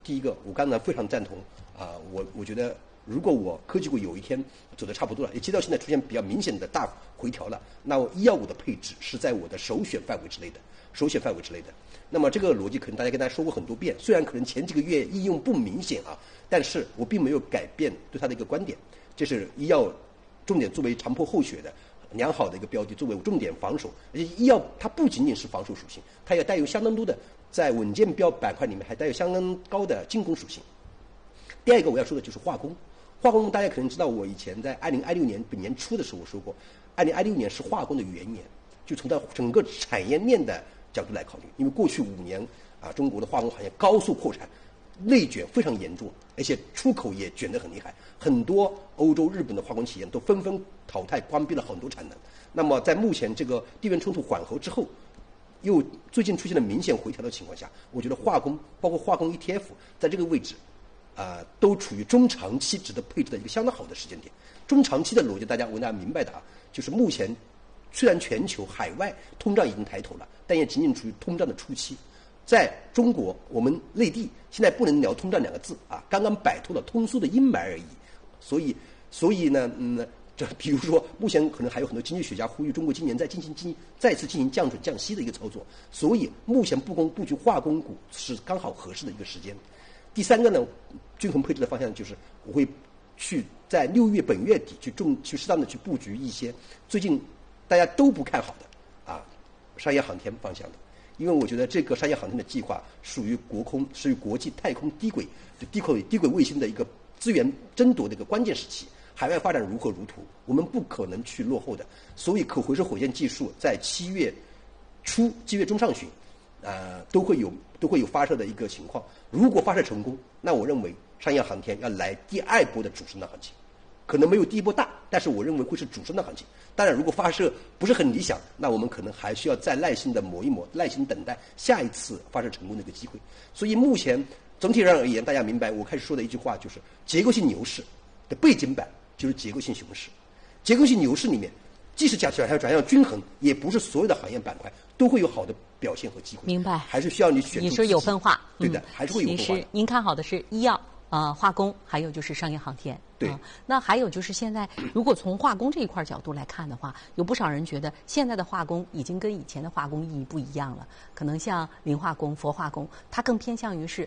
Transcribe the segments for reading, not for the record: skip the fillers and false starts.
第一个，我刚才非常赞同我觉得如果我科技股有一天走得差不多了，也接到现在出现比较明显的大回调了，那我医药股的配置是在我的首选范围之内的。那么这个逻辑可能大家跟大家说过很多遍，虽然可能前几个月应用不明显但是我并没有改变对它的一个观点，这是医药重点作为长坡厚雪的良好的一个标的，作为重点防守，而且医药它不仅仅是防守属性，它也带有相当多的在稳健标板块里面还带有相当高的进攻属性。第二个我要说的就是化工，大家可能知道，我以前在2016年本年初的时候我说过，2016年是化工的元年，就从它整个产业链的角度来考虑，因为过去5年中国的化工行业高速扩产，内卷非常严重，而且出口也卷得很厉害，很多欧洲、日本的化工企业都纷纷淘汰关闭了很多产能。那么在目前这个地缘冲突缓和之后，又最近出现了明显回调的情况下，我觉得化工包括化工 ETF 在这个位置都处于中长期值得配置的一个相当好的时间点。中长期的逻辑大家明白的就是目前虽然全球海外通胀已经抬头了，但也仅仅处于通胀的初期。在中国，我们内地现在不能聊通胀2个字刚刚摆脱了通缩的阴霾而已。所以呢，这比如说，目前可能还有很多经济学家呼吁中国今年再次进行降准降息的一个操作。所以目前布局化工股是刚好合适的一个时间。第三个呢，均衡配置的方向就是我会去在6月本月底去适当的去布局一些最近大家都不看好的商业航天方向的。因为我觉得这个商业航天的计划属于国际太空低轨卫星的一个资源争夺的一个关键时期，海外发展如火如荼，我们不可能去落后的。所以可回收火箭技术在7月中上旬都会有发射的一个情况。如果发射成功，那我认为商业航天要来第2波的主升的行情，可能没有第1波大，但是我认为会是主升的行情。当然如果发射不是很理想，那我们可能还需要再耐心的磨一磨，耐心等待下一次发射成功的一个机会。所以目前总体上而言，大家明白我开始说的一句话，就是结构性牛市的背景板就是结构性熊市。结构性牛市里面，即使转向均衡，也不是所有的行业板块都会有好的表现和机会。 明白？ 还是需要你选。 你说有分化， 对的，还是会有分化。 其实您看好的是医药化工，还有就是商业航天。 对， 那还有就是现在，如果从化工这一块角度来看的话，有不少人觉得现在的化工已经跟以前的化工意义不一样了。可能像磷化工、氟化工，它更偏向于是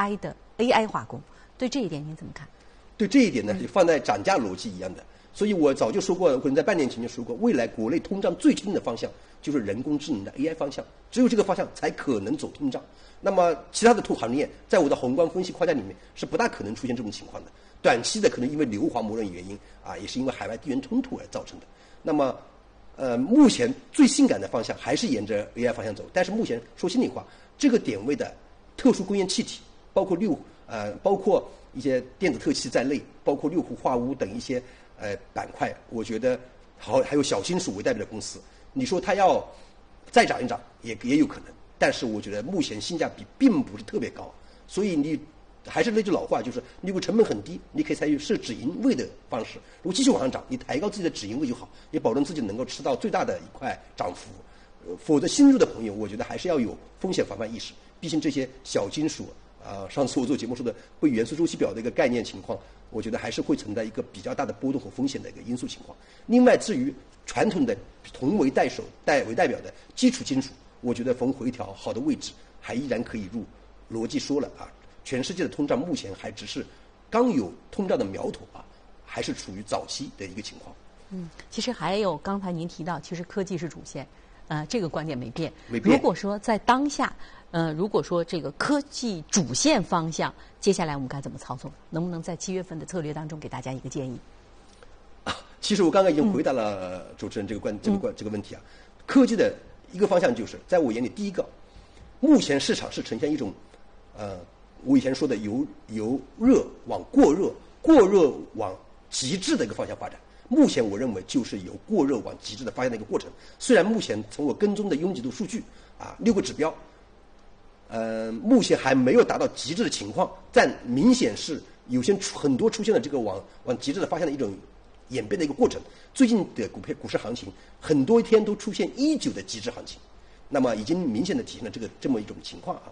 AI 化工。对这一点您怎么看？ 对这一点呢，就放在涨价逻辑一样的。所以我早就说过，可能在半年前就说过，未来国内通胀最近的方向就是人工智能的 AI 方向，只有这个方向才可能走通胀。那么其他的行业在我的宏观分析框架里面是不大可能出现这种情况的。短期的可能因为硫磺磨人原因也是因为海外地缘冲突而造成的。那么目前最性感的方向还是沿着 AI 方向走，但是目前说心里话，这个点位的特殊工业气体，包括一些电子特气在内，包括六氟化钨等一些板块，我觉得还有小金属为代表的公司，你说它要再涨一涨也有可能，但是我觉得目前性价比并不是特别高。所以你还是那句老话，就是你如果成本很低，你可以采取设止盈位的方式，如果继续往上涨，你抬高自己的止盈位就好，也保证自己能够吃到最大的一块涨幅。否则新入的朋友，我觉得还是要有风险防范意识，毕竟这些小金属上次我做节目说的会元素周期表的一个概念情况，我觉得还是会存在一个比较大的波动和风险的一个因素情况。另外，至于传统的铜为代表的基础金属，我觉得逢回调好的位置还依然可以入。逻辑说了全世界的通胀目前还只是刚有通胀的苗头还是处于早期的一个情况。 其实还有刚才您提到，其实科技是主线，这个观点没变。 如果说在当下，如果说这个科技主线方向，接下来我们该怎么操作？能不能在7月份的策略当中给大家一个建议？ 其实我刚刚已经回答了主持人这个问题科技的一个方向就是，在我眼里，第一个，目前市场是呈现一种我以前说的由热往过热往极致的一个方向发展。目前我认为就是由过热往极致的发展的一个过程。虽然目前从我跟踪的拥挤度数据6个指标目前还没有达到极致的情况，但明显是有些很多出现了这个往极致的方向的一种演变的一个过程。最近的股市行情很多天都出现19的极致行情，那么已经明显的体现了这么一种情况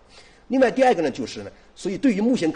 另外第二个呢，就是呢，所以对于目前